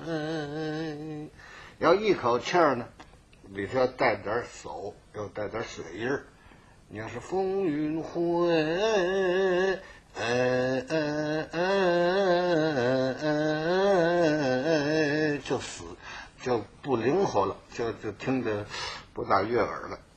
要一口气儿呢，里头要带点手，要带点水印儿。你要是风云会，就死，就不灵活了，就听着不大悦耳了。